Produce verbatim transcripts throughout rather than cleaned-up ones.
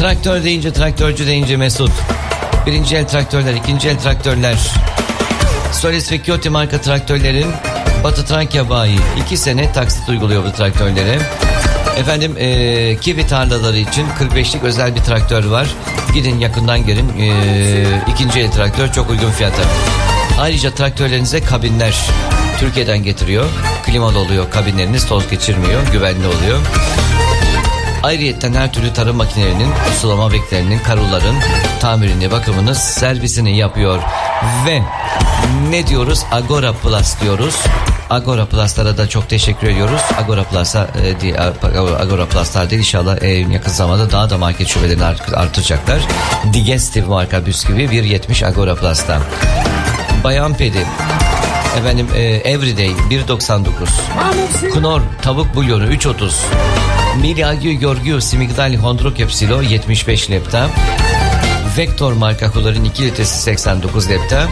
Traktör deyince, traktörcü deyince Mesut. Birinci el traktörler, ikinci el traktörler. Solis ve Kyoto marka traktörlerin Batı Trakya bayi iki sene taksit uyguluyor bu traktörlere. Efendim e, kivi tarlaları için kırk beşlik özel bir traktör var. Gidin yakından gelin. E, ikinci el traktör çok uygun fiyata. Ayrıca traktörlerinize kabinler Türkiye'den getiriyor. Klimalı oluyor kabinleriniz, toz geçirmiyor, güvenli oluyor. Ayrıyeten her türlü tarım makinelerinin, sulama beklerinin, karulların tamirini, bakımını, servisini yapıyor. Ve ne diyoruz? Agora Plus diyoruz. Agora Plus'lara da çok teşekkür ediyoruz. Agora Plus'a e, Agora Plus'lar değil, inşallah e, yakın zamanda daha da market şubelerini artıracaklar. Digestive marka bisküvi bir yetmiş Agora Plus'tan. Bayan Pedi efendim e, Everyday bir doksan dokuz. Knorr tavuk bulyonu üç otuz. Milyagio Giorgio Simigdali Hondro Kapsilo yetmiş beş lepta. Vector marka kuların iki litresi seksen dokuz lepta.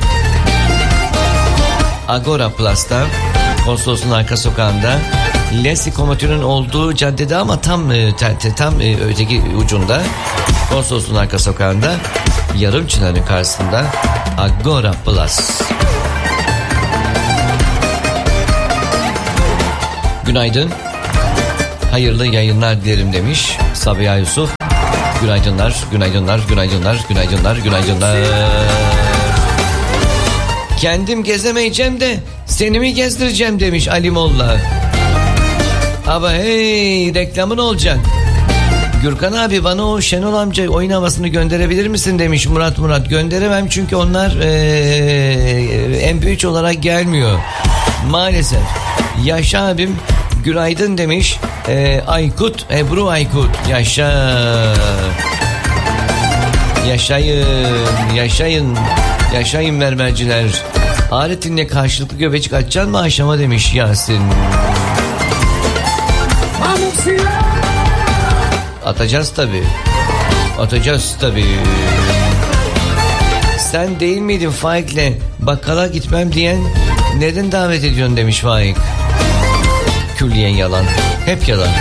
Agora Plus'ta Konsolos'un arka sokağında Lesi Komotür'ün olduğu caddede ama tam tam öteki ucunda, Konsolos'un arka sokağında Yarımçınar'ın karşısında Agora Plus. Günaydın. Hayırlı yayınlar dilerim demiş Sabiha Yusuf. Günaydınlar, günaydınlar, günaydınlar, günaydınlar, günaydınlar. Kendim gezemeyeceğim de seni mi gezdireceğim demiş Ali Molla. Ama hey, reklamın olacak. Gürkan abi bana o Şenol amca oynamasını gönderebilir misin demiş Murat Murat. Gönderemem çünkü onlar ee, M P üç olarak gelmiyor. Maalesef. Yaşa abim günaydın demiş. Ee, Aykut, Ebru Aykut. Yaşa. Yaşayın, yaşayın, yaşayın mermerciler. Aretinle karşılıklı göbecik açacaksın mı aşama demiş Yasin. Atacağız tabii. Atacağız tabii. Sen değil miydin Faik'le bakkala gitmem diyen, neden davet ediyorsun demiş Faik. Külliyen yalan. Hep yalan.